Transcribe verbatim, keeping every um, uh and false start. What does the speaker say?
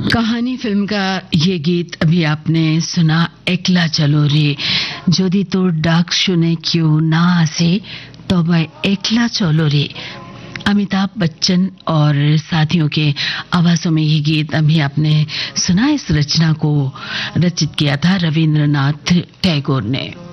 कहानी फिल्म का ये गीत अभी आपने सुना, एकला चलो रे। যদি তোর ডাক শুনে কেউ না আসে তবে एकला चलो रे। अमिताभ बच्चन और साथियों के आवाजों में ये गीत अभी आपने सुना। इस रचना को रचित किया था रविंद्रनाथ टैगोर ने।